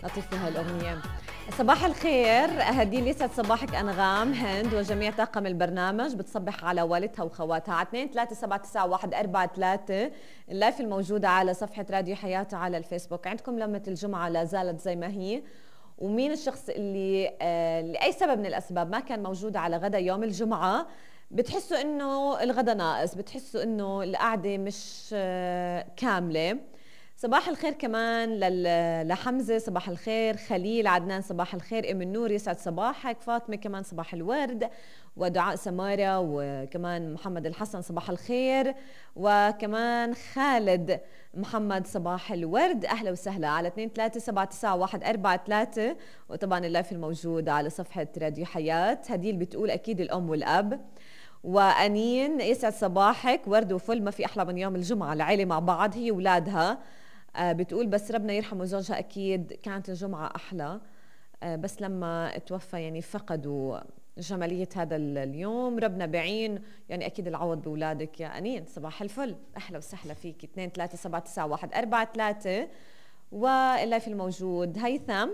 لطيفة هالأغنية. صباح الخير، أهدي يسعد صباحك أنغام هند وجميع طاقم البرنامج. بتصبح على والدها وخواتها على 2 3 7 9 1 4 3. اللايف الموجودة على صفحة راديو حياة على الفيسبوك. عندكم لمة الجمعة لا زالت زي ما هي. ومين الشخص اللي لأي سبب من الأسباب ما كان موجود على غدا يوم الجمعة، بتحسوا إنه الغدا ناقص، بتحسوا إنه القعدة مش كاملة. صباح الخير كمان لحمزة، صباح الخير. خليل عدنان صباح الخير. ام النور يسعد صباحك. فاطمة كمان صباح الورد. ودعاء سمارة وكمان محمد الحسن صباح الخير. وكمان خالد محمد صباح الورد. أهلا وسهلا على 2 3 7 9 1 4 3. وطبعا اللايف الموجود على صفحة راديو حياة. هديل بتقول أكيد الأم والأب. وأنين يسعد صباحك. ورد وفل، ما في أحلى من يوم الجمعة العيلة مع بعض هي أولادها. بتقول بس ربنا يرحمه زوجها، أكيد كانت الجمعة أحلى، بس لما توفى يعني فقدوا جمالية هذا اليوم. ربنا بعين، يعني أكيد العوض بأولادك يا أنين. صباح الفل، أهلا وسهلا فيك. 2 3 7 9 1 4 3. واللايف الموجود هيثم.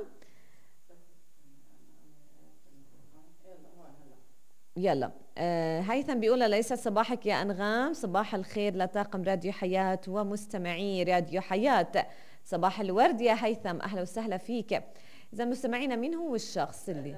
يلا هيثم بيقول ليس صباحك يا أنغام. صباح الخير لطاقم راديو حياة ومستمعي راديو حياة. صباح الورد يا هيثم، أهلا وسهلا فيك. إذا مستمعينا، مين هو الشخص اللي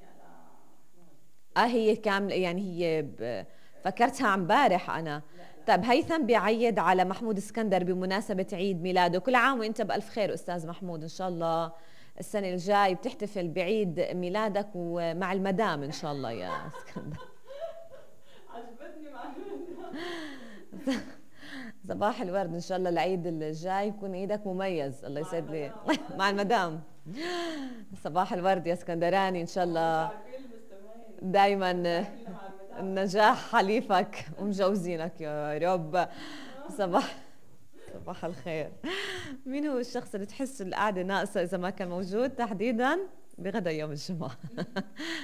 هي كاملة يعني هي فكرتها عن بارح أنا. طيب هيثم بيعيد على محمود اسكندر بمناسبة عيد ميلاده. كل عام وانت بألف خير أستاذ محمود، إن شاء الله السنة الجاي بتحتفل بعيد ميلادك ومع المدام إن شاء الله يا اسكندر. عجبتني مع المدام. صباح الورد، إن شاء الله العيد الجاي يكون عيدك مميز. الله يسعد لي مع المدام. صباح الورد يا اسكندراني، إن شاء الله دايما النجاح حليفك ومجوزينك يا رب. صباح الخير. مين هو الشخص اللي تحس القعدة ناقصة إذا ما كان موجود تحديدا بغدا يوم الجمعة؟